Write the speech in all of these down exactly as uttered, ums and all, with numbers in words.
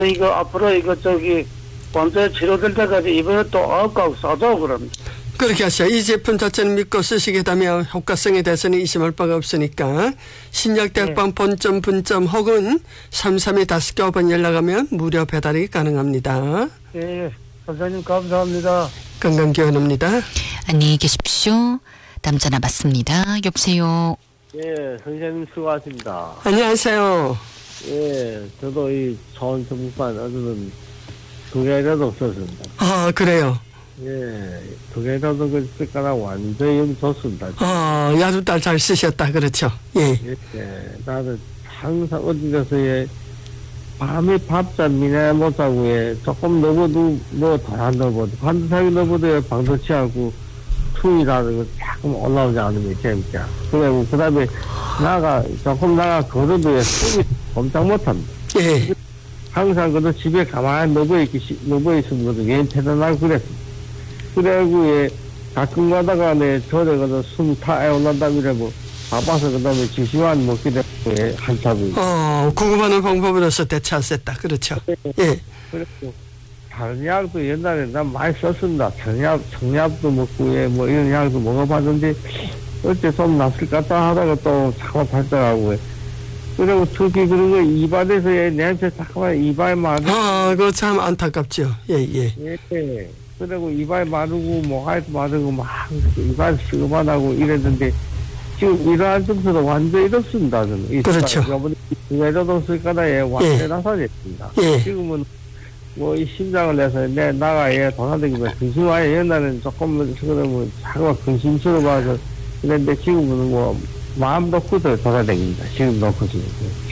이거 앞으로 이거 저기 원자 치료될 때까지 이번에 또 아홉 써줘 그럼. 그렇게 하셔. 이 제품 자체는 믿고 쓰시게 되면 효과성에 대해서는 의심할 바가 없으니까 신약대학방 네. 본점 분점 혹은 삼삼이 다섯 개 번 연락하면 무료 배달이 가능합니다. 예, 선생님 감사합니다. 건강기원입니다. 안녕히 계십시오. 다음 전화 받습니다. 여보세요. 예, 선생님 수고하십니다. 안녕하세요. 예, 저도 이 좋은 정부만 얻으면 두 개라도 없었습니다. 아, 그래요? 예, 두 개라도 그 색깔아 완전히 좋습니다. 아, 야두딸 잘 쓰셨다. 그렇죠? 예. 예, 예, 나는 항상 어디 가서 예, 밤에 밥잠 미나 못 자고 예, 조금 넘어도 뭐 더 안 넘어도 반드시 넘어도 예, 방도치 않고 투이라는 거 조금 올라오지 않으면 재밌자. 그리고 그 다음에 나가 조금 나가 걸어도 예, 숨이 꼼짝 못합니다. 예. 항상 그도 집에 가만히 누워있기, 누워있으면 그도 괜히 편안하고 그랬습니다. 그래고 예, 가끔 가다가 내 절에 가서 숨 타에 올란다고 이러고 바빠서 그 다음에 지시만 먹게 되고 예, 한참을. 어, 구금하는 방법으로서 대처하셨다. 그렇죠? 예. 그리고 다른 약도 옛날에 난 많이 썼습니다. 청약, 청약도 먹고 예, 뭐 이런 약도 먹어봤는데 어째 좀 낫을 것 같다 하다가 또 자꾸 발작하고 예. 그리고 특히 그런 거 입안에서 냄새 잠깐만 입안에 마르고. 아, 그거 참 안타깝죠. 예, 예. 예. 그리고 입안에 마르고 목에도 마르고 막 입안 시그만하고 이랬는데 지금 이러한 증세도 완전히 이렇습니다. 저는. 그렇죠. 외로도 쓸까다 예, 완전히 나서졌습니다. 예. 지금은 뭐 이 심장을 내서 내 나가 예, 돌아다니면 근심하에 옛날에는 조금 그러면 자꾸 근심스러워서 그런데 지금은 뭐 마음 놓고 돌아다닙니다. 지금 놓고 지금.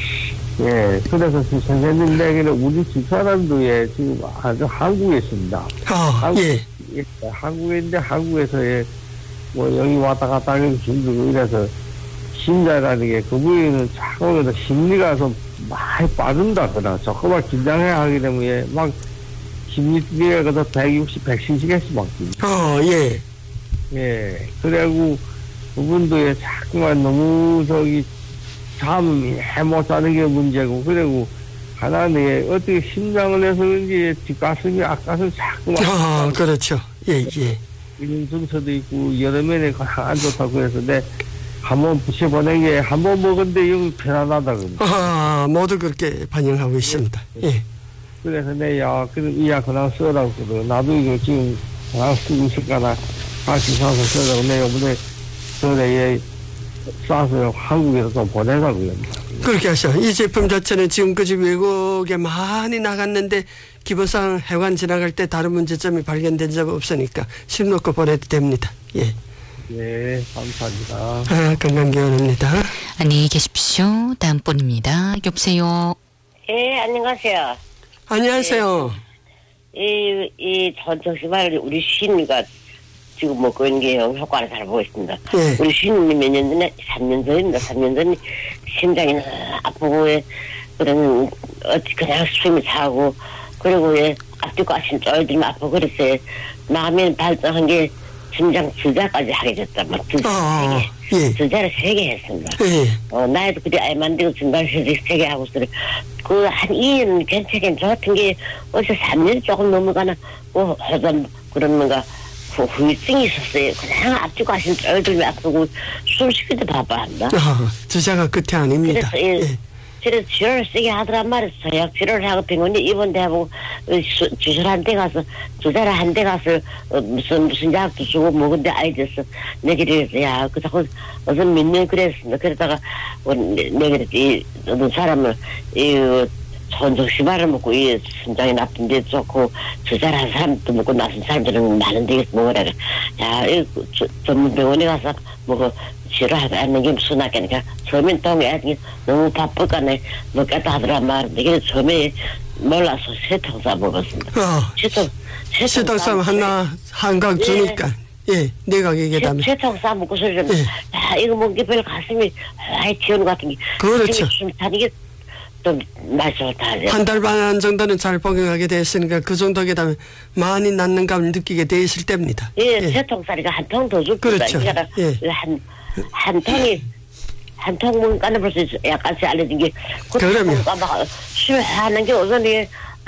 예, 그래서 선생님 내게는 우리 집사람도 예, 지금 아주 한국에 있습니다. 아, 한국, 예. 예, 한국에 있는데 한국에서 예, 뭐 여기 왔다 갔다 하기 힘들고 이래서 심자라는 게 그분은 자꾸 심리가 좀 많이 빠진다 그러나 조금만 긴장해야 하게 되면 예, 막 심리가 그래서 백육십, 백칠십에서 막 어, 예. 예, 그래고 그분도 예, 자꾸만 너무 저기 잠을 못 자는 게 문제고 그리고 하나는 예, 어떻게 심장을 해서 그런지 뒷가슴이 앞가슴이 자꾸만 아, 그렇죠. 예, 예. 이런 증서도 있고 여름에는 안 좋다고 그래서 내 한번 붙여보낸 게 한 번 먹었는데 영 편안하다 그럽니다. 아, 모두 그렇게 반영하고 있습니다. 예. 그래서 내 야, 그럼 이약 그냥 써라고 그러고 나도 이거 지금 그냥 쓰고 있을까나 같이 사서 써라고 내 요번에 전에 싸서 한국에서 좀 보내라고요. 그렇게 하셔. 이 제품 자체는 지금까지 외국에 많이 나갔는데 기본상 해관 지나갈 때 다른 문제점이 발견된 적 없으니까 심 놓고 보내도 됩니다. 예. 네, 감사합니다. 아, 건강기원입니다. 안녕히 계십시오. 다음 분입니다. 여보세요. 예, 안녕하세요. 안녕하세요. 이, 이 전정시발 우리 시인이가 지금 먹고 있는 게 효과를 잘 보고 있습니다. 예. 우리 시인이 몇 년 전에, 삼 년 전입니다. 삼 년 전에 심장이 아프고, 왜, 그런, 어찌 그냥 숨이 차고, 그리고 왜, 앞뒤 가슴 쫄들면 아프고, 그랬어요. 마음이 발전한 게, 심장 주자까지 하게 됐다. 막 두, 아, 세 개. 예. 주자를 세 개 했습니다. 예. 어, 나이도 그때 아예 만들고 중간 세개 세개 하고 있어요. 그, 한 이 년 괜찮긴 좋았던 게, 어디서 삼 년 조금 넘어가나, 뭐, 호전, 그런가, 후, 후유증이 있었어요. 그냥 앞뒤 가슴 쫄들면 아프고, 숨 쉬기도 바빠한다. 아, 주자가 끝이 아닙니다. 그래서, 예. 예. 그래서 치료를 세게 하더란 말이에요. 저약 치료를 하고 병원에 입원돼하고 주사한 데 가서 주사를 한 데 가서 어, 무슨 무슨 약도 주고 먹은데 아이들서 내게 그래서 야 그 자꾸 어서 믿는 그랬습니다. 그러다가 어, 내게 이 어떤 사람을 이 전정시발을 먹고 이 심장이 나쁜데 좋고 주사를 한 사람도 먹고 나선 사람들은 많은데 먹으라 그래. 야이 전문 병원에 가서 먹어. 치료하는 게 무슨 학교니까 처음엔 동의하기 너무 바쁘니까 먹겠다 하더란 말인데 그래서 처음에 몰라서 세 통사 먹었습니다. 어. 세통 세 통사 하나 한각 주니까 예, 내가 얘기하다면 세 통사 먹고 소리를 예. 야 이거 먹기 별 가슴이 많이 튀어오는 것 같은 게 그렇죠. 숨 차는 게 좀 많이 좋다. 한 달 반 정도는 잘 복용하게 됐으니까 그 정도게 되면 많이 낫는 감을 느끼게 돼 있을 때입니다. 예, 예. 세 통짜리가 한 통 더 줍니다. 그렇죠. 그러니까 예. 한, 한 통이 한 통 먹으니까 벌써 약간씩 알려진 게 그러면 술 하는 게 우선이